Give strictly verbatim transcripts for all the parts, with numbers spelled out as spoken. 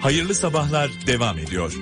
Hayırlı sabahlar devam ediyor.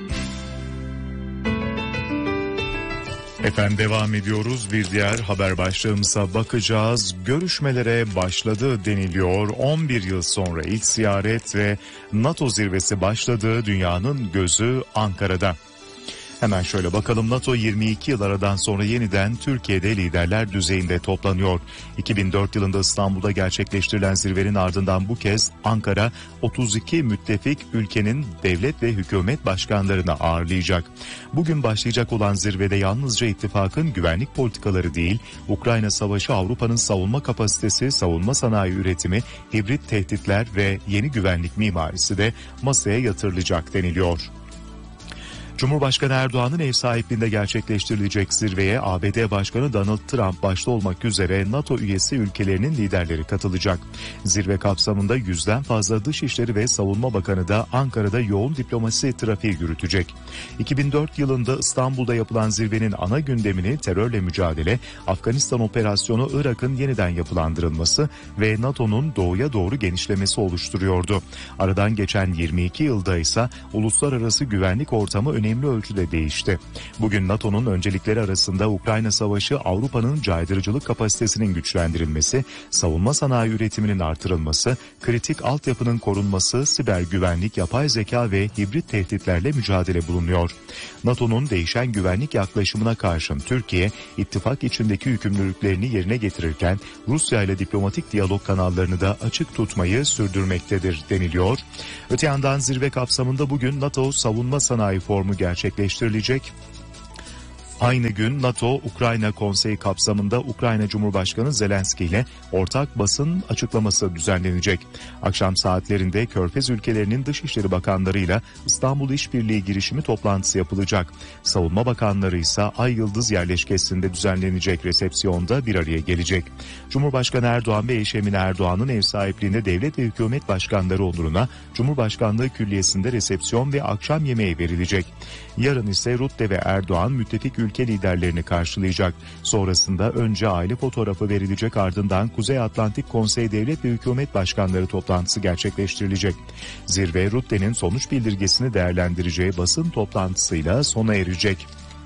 Efendim devam ediyoruz. Bir diğer haber başlığımıza bakacağız. Görüşmelere başladı deniliyor. on bir yıl sonra ilk ziyaret ve NATO zirvesi başladı. Dünyanın gözü Ankara'da. Hemen şöyle bakalım. NATO yirmi iki yıl aradan sonra yeniden Türkiye'de liderler düzeyinde toplanıyor. iki bin dört yılında İstanbul'da gerçekleştirilen zirvenin ardından bu kez Ankara otuz iki müttefik ülkenin devlet ve hükümet başkanlarını ağırlayacak. Bugün başlayacak olan zirvede yalnızca ittifakın güvenlik politikaları değil, Ukrayna Savaşı, Avrupa'nın savunma kapasitesi, savunma sanayi üretimi, hibrit tehditler ve yeni güvenlik mimarisi de masaya yatırılacak deniliyor. Cumhurbaşkanı Erdoğan'ın ev sahipliğinde gerçekleştirilecek zirveye A B D Başkanı Donald Trump başta olmak üzere NATO üyesi ülkelerinin liderleri katılacak. Zirve kapsamında yüzden fazla Dışişleri ve Savunma Bakanı da Ankara'da yoğun diplomasi trafiği yürütecek. iki bin dört yılında İstanbul'da yapılan zirvenin ana gündemini terörle mücadele, Afganistan operasyonu, Irak'ın yeniden yapılandırılması ve NATO'nun doğuya doğru genişlemesi oluşturuyordu. Aradan geçen yirmi iki yılda ise uluslararası güvenlik ortamı önemli önemli ölçüde değişti. Bugün NATO'nun öncelikleri arasında Ukrayna Savaşı, Avrupa'nın caydırıcılık kapasitesinin güçlendirilmesi, savunma sanayi üretiminin artırılması, kritik altyapının korunması, siber güvenlik, yapay zeka ve hibrit tehditlerle mücadele bulunuyor. NATO'nun değişen güvenlik yaklaşımına karşın Türkiye, ittifak içindeki yükümlülüklerini yerine getirirken Rusya ile diplomatik diyalog kanallarını da açık tutmayı sürdürmektedir deniliyor. Öte yandan zirve kapsamında bugün NATO Savunma Sanayi Forumu gerçekleştirilecek. Aynı gün NATO-Ukrayna Konseyi kapsamında Ukrayna Cumhurbaşkanı Zelenski ile ortak basın açıklaması düzenlenecek. Akşam saatlerinde Körfez ülkelerinin Dışişleri Bakanlarıyla İstanbul İşbirliği girişimi toplantısı yapılacak. Savunma Bakanları ise Ay Yıldız yerleşkesinde düzenlenecek resepsiyonda bir araya gelecek. Cumhurbaşkanı Erdoğan ve eşi Emine Erdoğan'ın ev sahipliğinde devlet ve hükümet başkanları onuruna Cumhurbaşkanlığı Külliyesi'nde resepsiyon ve akşam yemeği verilecek. Yarın ise Rutte ve Erdoğan müttefik ülke liderlerini karşılayacak. Sonrasında önce aile fotoğrafı verilecek, ardından Kuzey Atlantik Konsey Devlet ve Hükümet Başkanları toplantısı gerçekleştirilecek. Zirve Rutte'nin sonuç bildirgesini değerlendireceği basın toplantısıyla sona erecek.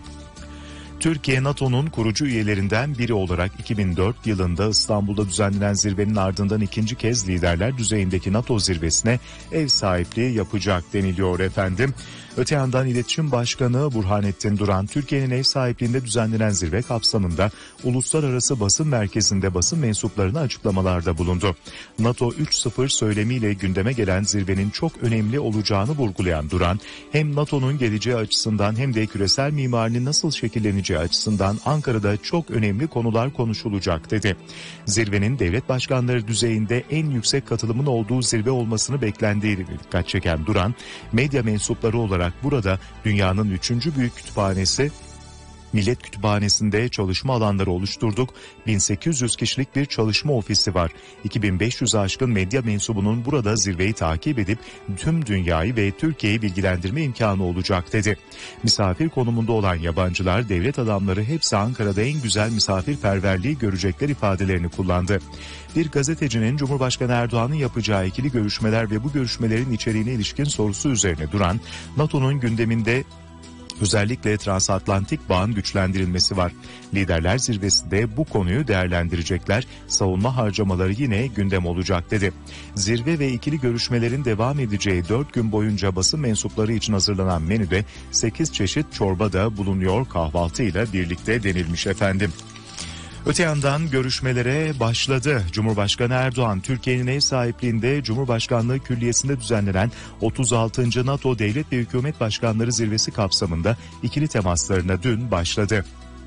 Türkiye, NATO'nun kurucu üyelerinden biri olarak iki bin dört yılında İstanbul'da düzenlenen zirvenin ardından ikinci kez liderler düzeyindeki NATO zirvesine ev sahipliği yapacak deniliyor efendim. Öte yandan İletişim Başkanı Burhanettin Duran, Türkiye'nin ev sahipliğinde düzenlenen zirve kapsamında Uluslararası Basın Merkezi'nde basın mensuplarına açıklamalarda bulundu. NATO üç sıfır söylemiyle gündeme gelen zirvenin çok önemli olacağını vurgulayan Duran, hem NATO'nun geleceği açısından hem de küresel mimarinin nasıl şekilleneceği açısından Ankara'da çok önemli konular konuşulacak dedi. Zirvenin devlet başkanları düzeyinde en yüksek katılımın olduğu zirve olmasını beklendiğini dikkat çeken Duran, medya mensupları olarak burada dünyanın üçüncü büyük kütüphanesi Millet Kütüphanesi'nde çalışma alanları oluşturduk. bin sekiz yüz kişilik bir çalışma ofisi var. iki bin beş yüze aşkın medya mensubunun burada zirveyi takip edip tüm dünyayı ve Türkiye'yi bilgilendirme imkanı olacak dedi. Misafir konumunda olan yabancılar, devlet adamları hepsi Ankara'da en güzel misafirperverliği görecekler ifadelerini kullandı. Bir gazetecinin Cumhurbaşkanı Erdoğan'ın yapacağı ikili görüşmeler ve bu görüşmelerin içeriğine ilişkin sorusu üzerine duran, NATO'nun gündeminde özellikle transatlantik bağın güçlendirilmesi var. Liderler zirvesinde bu konuyu değerlendirecekler. Savunma harcamaları yine gündem olacak dedi. Zirve ve ikili görüşmelerin devam edeceği dört gün boyunca basın mensupları için hazırlanan menüde sekiz çeşit çorba da bulunuyor, kahvaltıyla birlikte denilmiş efendim. Öte yandan görüşmelere başladı. Cumhurbaşkanı Erdoğan, Türkiye'nin ev sahipliğinde Cumhurbaşkanlığı Külliyesi'nde düzenlenen otuz altıncı NATO Devlet ve Hükümet Başkanları Zirvesi kapsamında ikili temaslarına dün başladı.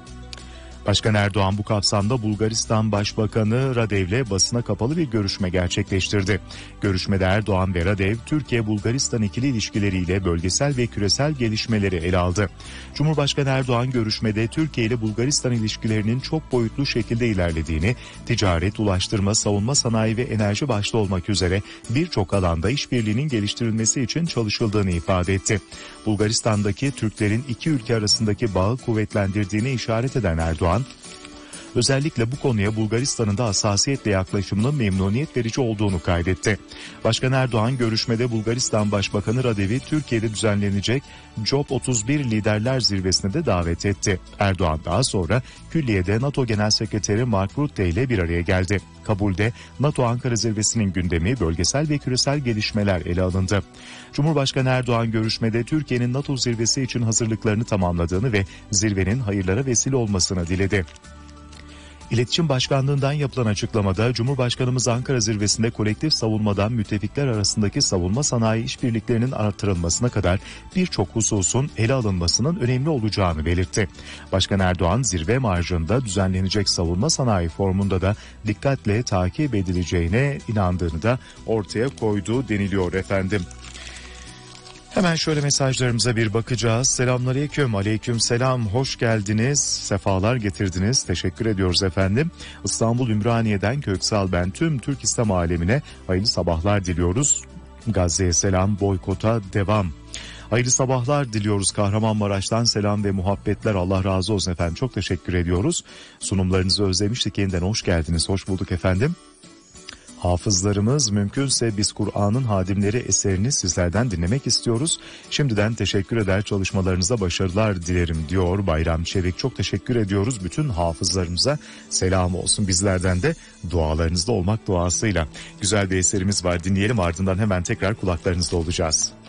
Başkan Erdoğan bu kapsamda Bulgaristan Başbakanı Radev'le basına kapalı bir görüşme gerçekleştirdi. Görüşmede Erdoğan ve Radev, Türkiye-Bulgaristan ikili ilişkileriyle bölgesel ve küresel gelişmeleri ele aldı. Cumhurbaşkanı Erdoğan görüşmede Türkiye ile Bulgaristan ilişkilerinin çok boyutlu şekilde ilerlediğini, ticaret, ulaştırma, savunma sanayi ve enerji başta olmak üzere birçok alanda işbirliğinin geliştirilmesi için çalışıldığını ifade etti. Bulgaristan'daki Türklerin iki ülke arasındaki bağı kuvvetlendirdiğine işaret eden Erdoğan, Özellikle bu konuya Bulgaristan'ın da hassasiyetle yaklaşımının memnuniyet verici olduğunu kaydetti. Başkan Erdoğan görüşmede Bulgaristan Başbakanı Radev'i Türkiye'de düzenlenecek C O P otuz bir Liderler Zirvesi'ne de davet etti. Erdoğan daha sonra Külliye'de NATO Genel Sekreteri Mark Rutte ile bir araya geldi. Kabul'de NATO Ankara Zirvesi'nin gündemi, bölgesel ve küresel gelişmeler ele alındı. Cumhurbaşkanı Erdoğan görüşmede Türkiye'nin NATO zirvesi için hazırlıklarını tamamladığını ve zirvenin hayırlara vesile olmasını diledi. İletişim Başkanlığı'ndan yapılan açıklamada Cumhurbaşkanımız Ankara Zirvesi'nde kolektif savunmadan müttefikler arasındaki savunma sanayi işbirliklerinin artırılmasına kadar birçok hususun ele alınmasının önemli olacağını belirtti. Başkan Erdoğan zirve marjında düzenlenecek savunma sanayi forumunda da dikkatle takip edileceğine inandığını da ortaya koydu deniliyor efendim. Hemen şöyle mesajlarımıza bir bakacağız. Selamünaleyküm, aleyküm selam, hoş geldiniz, sefalar getirdiniz, teşekkür ediyoruz efendim. İstanbul Ümraniye'den Köksal ben, tüm Türk İslam alemine hayırlı sabahlar diliyoruz. Gazze'ye selam, boykota devam. Hayırlı sabahlar diliyoruz. Kahramanmaraş'tan selam ve muhabbetler, Allah razı olsun efendim, çok teşekkür ediyoruz. Sunumlarınızı özlemiştik, yeniden hoş geldiniz, hoş bulduk efendim. Hafızlarımız, mümkünse biz Kur'an'ın hadimleri eserini sizlerden dinlemek istiyoruz. Şimdiden teşekkür eder, çalışmalarınıza başarılar dilerim diyor Bayram Çevik. Çok teşekkür ediyoruz bütün hafızlarımıza, selam olsun bizlerden de, dualarınızda olmak duasıyla. Güzel bir eserimiz var, dinleyelim, ardından hemen tekrar kulaklarınızda olacağız.